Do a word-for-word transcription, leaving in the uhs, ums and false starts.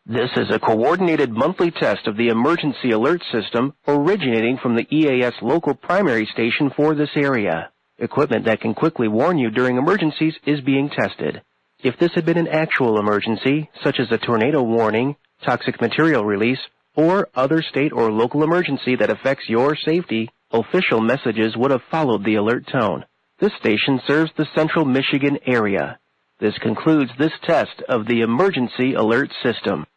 This is a coordinated monthly test of the emergency alert system originating from the E A S local primary station for this area. Equipment that can quickly warn you during emergencies is being tested. If this had been an actual emergency, such as a tornado warning, toxic material release, or other state or local emergency that affects your safety, official messages would have followed the alert tone. This station serves the central Michigan area. This concludes this test of the emergency alert system.